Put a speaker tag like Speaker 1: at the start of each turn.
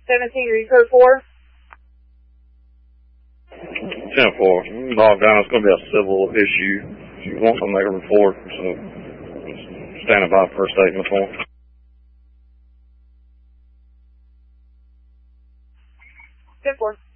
Speaker 1: 17, read code 4.
Speaker 2: 10-4. Log down. It's going to be a civil issue. If you want to make a report, so standing by for a statement form.
Speaker 1: 10-4.